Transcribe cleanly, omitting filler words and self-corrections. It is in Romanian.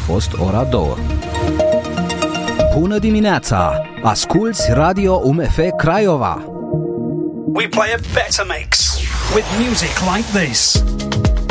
fost ora 2. Bună dimineața! Asculți Radio UMF Craiova! We play a better mix with music like this.